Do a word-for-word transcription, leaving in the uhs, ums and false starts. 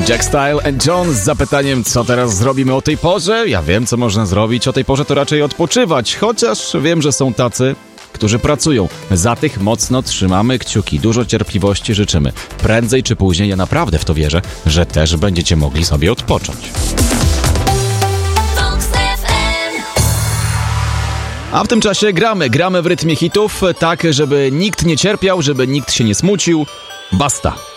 Jack Style and Jones z zapytaniem, co teraz zrobimy o tej porze? Ja wiem, co można zrobić. O tej porze to raczej odpoczywać, chociaż wiem, że są tacy, którzy pracują. Za tych mocno trzymamy kciuki. Dużo cierpliwości życzymy. Prędzej czy później, ja naprawdę w to wierzę, że też będziecie mogli sobie odpocząć. A w tym czasie gramy, gramy w rytmie hitów, tak żeby nikt nie cierpiał, żeby nikt się nie smucił. Basta!